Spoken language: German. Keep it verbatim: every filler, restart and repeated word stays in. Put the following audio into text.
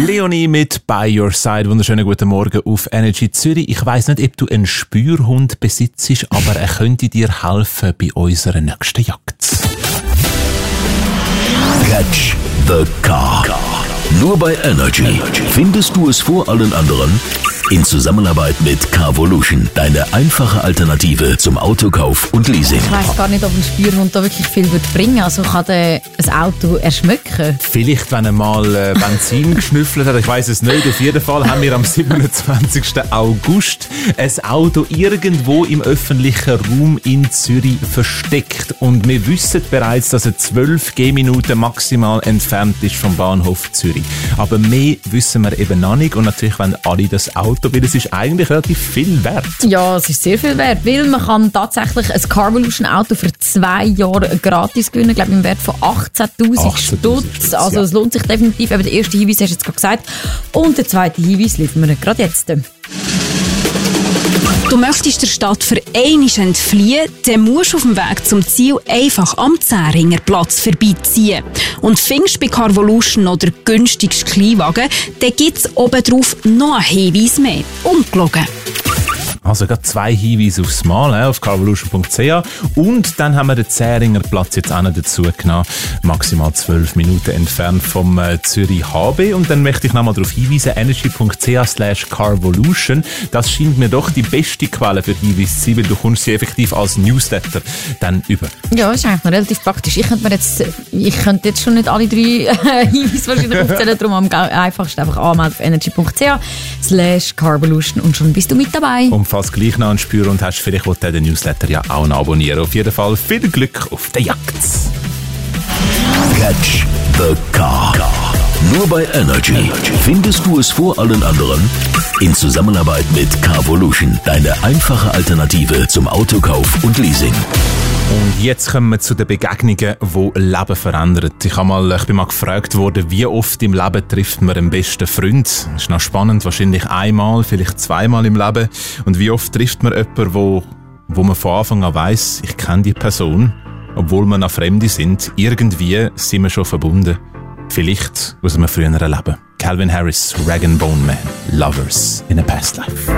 Leonie mit By Your Side. Wunderschönen guten Morgen auf Energy Zürich. Ich weiss nicht, ob du einen Spürhund besitzt, aber er könnte dir helfen bei unserer nächsten Jagd. Catch the Car. Nur bei Energy findest du es vor allen anderen in Zusammenarbeit mit Carvolution, deine einfache Alternative zum Autokauf und Leasing. Ich weiss gar nicht, ob ein Spürhund da wirklich viel wird bringen. Also kann der ein Auto erschmücken? Vielleicht, wenn er mal äh, Benzin geschnüffelt hat, ich weiss es nicht. Auf jeden Fall haben wir am siebenundzwanzigsten August ein Auto irgendwo im öffentlichen Raum in Zürich versteckt. Und wir wissen bereits, dass er zwölf Gehminuten maximal entfernt ist vom Bahnhof Zürich. Aber mehr wissen wir eben noch nicht. Und natürlich wollen alle das Auto, weil es ist eigentlich relativ viel wert. Ja, es ist sehr viel wert, weil man kann tatsächlich ein Carvolution Auto für zwei Jahre gratis gewinnen, ich glaube im Wert von achtzehntausend Stutz. Also es lohnt sich definitiv. Aber der erste Hinweis hast du jetzt gerade gesagt. Und der zweite Hinweis liefern wir gerade jetzt. Du möchtest der Stadt für einmal entfliehen, dann musst du auf dem Weg zum Ziel einfach am Zähringer Platz vorbeiziehen. Und findest du bei Carvolution noch den günstigsten Kleinwagen, dann gibt es obendrauf noch einen Hinweis mehr. Ungelogen. Also gerade zwei Hinweise aufs Mal äh, auf carvolution punkt c h und dann haben wir den Zähringer Platz jetzt auch noch dazu genommen, maximal zwölf Minuten entfernt vom äh, Zürich H B. Und dann möchte ich nochmal darauf hinweisen, energy punkt c h slash carvolution. Das scheint mir doch die beste Quelle für Hinweise zu sein, weil du kommst sie effektiv als Newsletter dann über. Ja, ist eigentlich noch relativ praktisch. Ich könnte, mir jetzt, ich könnte jetzt schon nicht alle drei Hinweise wahrscheinlich aufzählen, darum am einfachsten einfach anmelden auf energy punkt c h slash carvolution und schon bist du mit dabei. Und falls gleich noch einen Spür und hast, vielleicht wollt ihr den Newsletter ja auch noch abonnieren. Auf jeden Fall viel Glück auf der Jagd. Catch the Car. Nur bei Energy findest du es vor allen anderen in Zusammenarbeit mit Carvolution, deine einfache Alternative zum Autokauf und Leasing. Und jetzt kommen wir zu den Begegnungen, die Leben verändern. Ich, habe mal, ich bin mal gefragt worden, wie oft im Leben trifft man einen besten Freund? Das ist noch spannend, wahrscheinlich einmal, vielleicht zweimal im Leben. Und wie oft trifft man jemanden, wo, wo man von Anfang an weiss, ich kenne die Person, obwohl wir noch Fremde sind. Irgendwie sind wir schon verbunden. Vielleicht aus einem früheren Leben. Calvin Harris, Rag and Bone Man, Lovers in a Past Life.